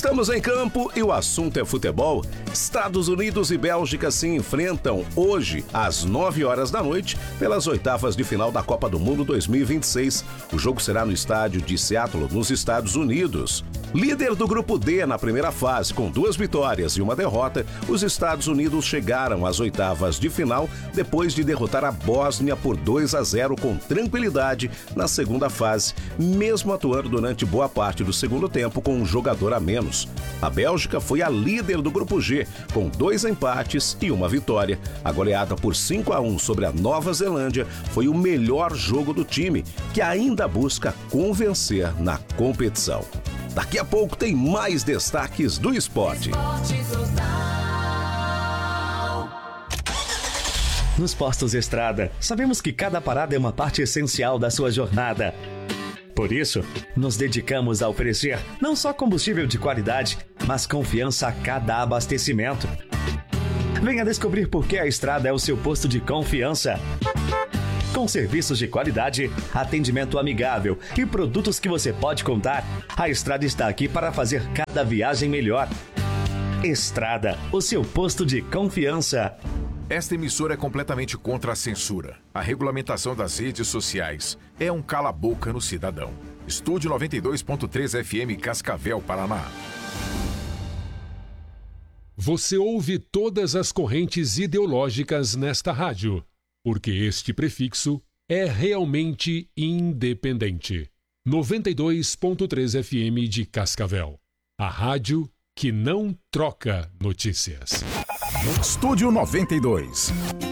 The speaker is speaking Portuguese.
Estamos em campo e o assunto é futebol. Estados Unidos e Bélgica se enfrentam hoje, às 9 horas da noite, pelas oitavas de final da Copa do Mundo 2026. O jogo será no estádio de Seattle, nos Estados Unidos. Líder do grupo D na primeira fase, com 2 vitórias e 1 derrota, os Estados Unidos chegaram às oitavas de final depois de derrotar a Bósnia por 2-0 com tranquilidade na segunda fase, mesmo atuando durante boa parte do segundo tempo com um jogador a menos. A Bélgica foi a líder do grupo G, com 2 empates e 1 vitória. A goleada por 5-1 sobre a Nova Zelândia foi o melhor jogo do time, que ainda busca convencer na competição. Daqui a pouco tem mais destaques do esporte. Nos postos Estrada, sabemos que cada parada é uma parte essencial da sua jornada. Por isso, nos dedicamos a oferecer não só combustível de qualidade, mas confiança a cada abastecimento. Venha descobrir por que a Estrada é o seu posto de confiança. Com serviços de qualidade, atendimento amigável e produtos que você pode contar, a Estrada está aqui para fazer cada viagem melhor. Estrada, o seu posto de confiança. Esta emissora é completamente contra a censura. A regulamentação das redes sociais é um cala-boca no cidadão. Estúdio 92.3 FM Cascavel, Paraná. Você ouve todas as correntes ideológicas nesta rádio, porque este prefixo é realmente independente. 92.3 FM de Cascavel. A rádio que não troca notícias. Estúdio 92.